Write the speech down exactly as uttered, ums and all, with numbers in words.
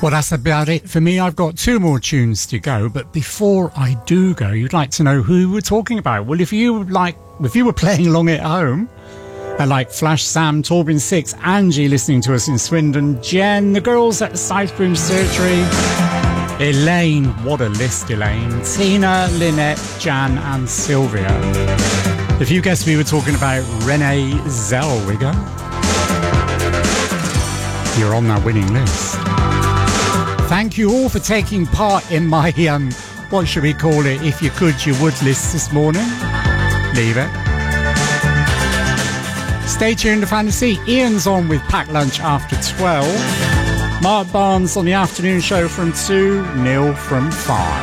Well, that's about it for me. I've got two more tunes to go, but before I do go, you'd like to know who we're talking about. Well, if you like, if you were playing along at home, and like Flash Sam, Torbin Six, Angie listening to us in Swindon, Jen, the girls at the Southbourne Surgery, Elaine, what a list, Elaine, Tina, Lynette, Jan, and Sylvia. If you guessed we were talking about Renee Zellweger, you're on that winning list. Thank you all for taking part in my, um, what should we call it, if you could, you would list this morning. Leave it. Stay tuned to Fantasy. Ian's on with Packed Lunch after twelve. Mark Barnes on the afternoon show from two, Neil from five.